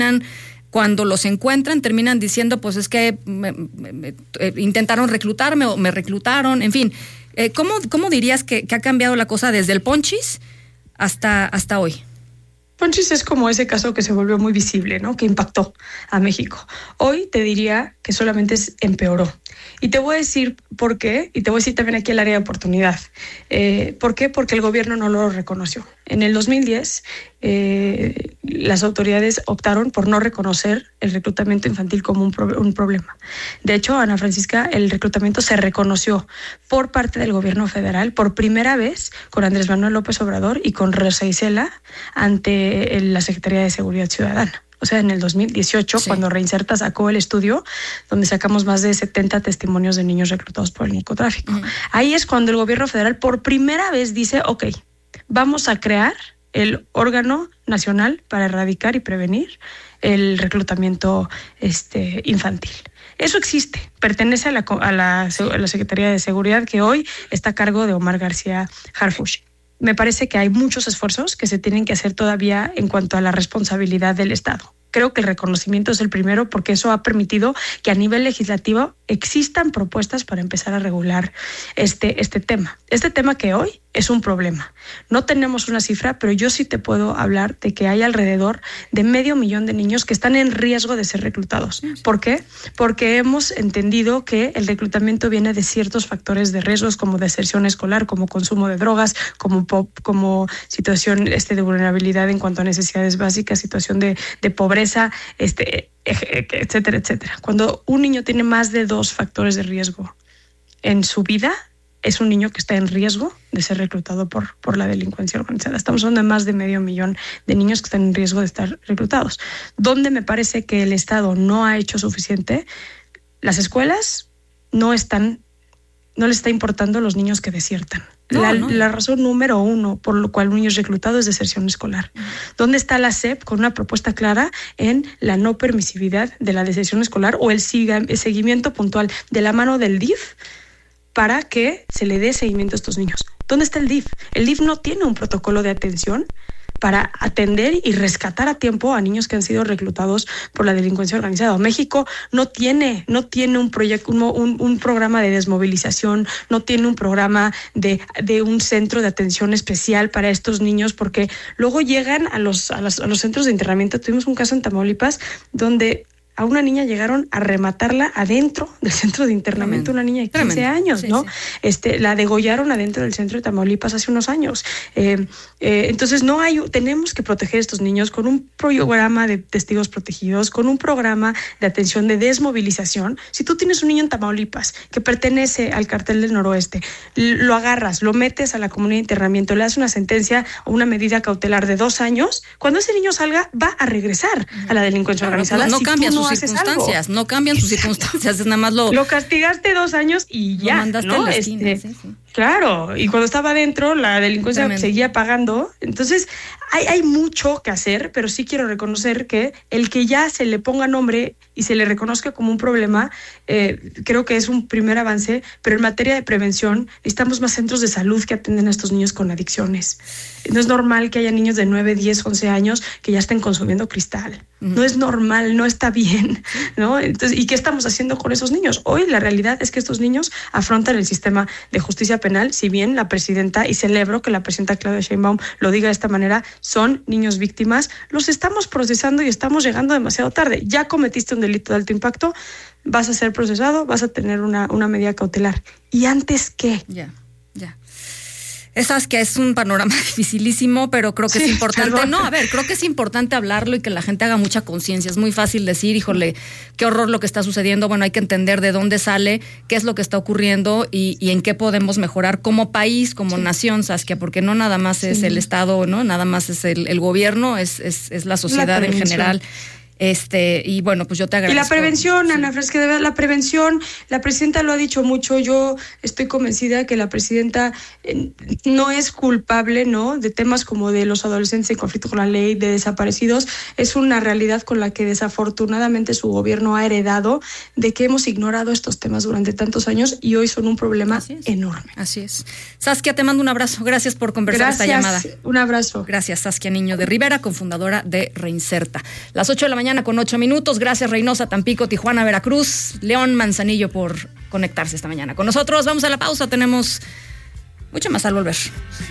cuando los encuentran, terminan diciendo, pues es que intentaron reclutarme o me reclutaron, en fin. ¿Cómo dirías que ha cambiado la cosa desde el Ponchis hasta hoy? Ponchis es como ese caso que se volvió muy visible, ¿no? Que impactó a México. Hoy te diría que solamente empeoró. Y te voy a decir por qué, y te voy a decir también aquí el área de oportunidad. ¿Por qué? Porque el gobierno no lo reconoció. En el 2010, las autoridades optaron por no reconocer el reclutamiento infantil como un problema. De hecho, Ana Francisca, el reclutamiento se reconoció por parte del gobierno federal por primera vez con Andrés Manuel López Obrador y con Rosa Isela ante la Secretaría de Seguridad Ciudadana. O sea, en el 2018, sí, cuando Reinserta sacó el estudio, donde sacamos más de 70 testimonios de niños reclutados por el narcotráfico. Ahí es cuando el gobierno federal por primera vez dice, ok, vamos a crear el órgano nacional para erradicar y prevenir el reclutamiento infantil. Eso existe, pertenece a la Secretaría de Seguridad, que hoy está a cargo de Omar García Harfuch. Me parece que hay muchos esfuerzos que se tienen que hacer todavía en cuanto a la responsabilidad del Estado. Creo que el reconocimiento es el primero porque eso ha permitido que a nivel legislativo existan propuestas para empezar a regular este tema. Este tema que hoy es un problema. No tenemos una cifra, pero yo sí te puedo hablar de que hay alrededor de 500,000 de niños que están en riesgo de ser reclutados. ¿Por qué? Porque hemos entendido que el reclutamiento viene de ciertos factores de riesgos como deserción escolar, como consumo de drogas, como situación de vulnerabilidad en cuanto a necesidades básicas, situación de pobreza, etcétera, etcétera. Cuando un niño tiene más de 2 factores de riesgo en su vida, es un niño que está en riesgo de ser reclutado por la delincuencia organizada. Estamos hablando de más de 500,000 de niños que están en riesgo de estar reclutados. Donde me parece que el Estado no ha hecho suficiente, las escuelas no les está importando los niños que desiertan. La razón número 1 por lo cual un niño es reclutado es deserción escolar. ¿Dónde está la SEP con una propuesta clara en la no permisividad de la deserción escolar o el seguimiento puntual de la mano del DIF para que se le dé seguimiento a estos niños? ¿Dónde está el DIF? El DIF no tiene un protocolo de atención para atender y rescatar a tiempo a niños que han sido reclutados por la delincuencia organizada. México no tiene un proyecto, un programa de desmovilización, no tiene un programa de un centro de atención especial para estos niños, porque luego llegan a los centros de internamiento. Tuvimos un caso en Tamaulipas donde a una niña llegaron a rematarla adentro del centro de internamiento, una niña de 15 años, ¿no? Sí. La degollaron adentro del centro de Tamaulipas hace unos años. Entonces tenemos que proteger a estos niños con un programa de testigos protegidos, con un programa de atención de desmovilización. Si tú tienes un niño en Tamaulipas que pertenece al Cartel del Noroeste, lo agarras, lo metes a la comunidad de internamiento, le das una sentencia o una medida cautelar de 2 años, cuando ese niño salga va a regresar a la delincuencia organizada. No cambia sus circunstancias, no cambian sus circunstancias, es nada más lo castigaste 2 años y ya, lo mandaste ¿no? a la esquina, sí. Claro, y cuando estaba adentro la delincuencia seguía pagando. Entonces hay mucho que hacer, pero sí quiero reconocer que el que ya se le ponga nombre y se le reconozca como un problema, creo que es un primer avance, pero en materia de prevención necesitamos más centros de salud que atienden a estos niños con adicciones. No es normal que haya niños de 9, 10, 11 años que ya estén consumiendo cristal. No es normal, no está bien, ¿no? Entonces, ¿y qué estamos haciendo con esos niños? Hoy la realidad es que estos niños afrontan el sistema de justicia penal, si bien la presidenta, y celebro que la presidenta Claudia Sheinbaum lo diga de esta manera, son niños víctimas, los estamos procesando y estamos llegando demasiado tarde. Ya cometiste un delito de alto impacto, vas a ser procesado, vas a tener una medida cautelar. ¿Y antes qué? Ya. Esas que es un panorama dificilísimo, pero creo que es importante. Perdón. Creo que es importante hablarlo y que la gente haga mucha conciencia. Es muy fácil decir, híjole, qué horror lo que está sucediendo. Bueno, hay que entender de dónde sale, qué es lo que está ocurriendo y en qué podemos mejorar como país, como nación, Saskia, porque no nada más es el Estado, ¿no? Nada más es el gobierno, es la sociedad en general. Y bueno, pues yo te agradezco. Y la prevención, Ana Francisca, de verdad, la prevención, la presidenta lo ha dicho mucho, yo estoy convencida que la presidenta no es culpable, ¿no?, de temas como de los adolescentes en conflicto con la ley, de desaparecidos. Es una realidad con la que desafortunadamente su gobierno ha heredado, de que hemos ignorado estos temas durante tantos años y hoy son un problema enorme. Así es. Saskia, te mando un abrazo. Gracias por conversar esta llamada. Un abrazo. Gracias, Saskia Niño de Rivera, cofundadora de Reinserta. Las 8 de la mañana. mañana con 8 minutos. Gracias Reynosa, Tampico, Tijuana, Veracruz, León, Manzanillo por conectarse esta mañana con nosotros. Vamos a la pausa, tenemos mucho más al volver.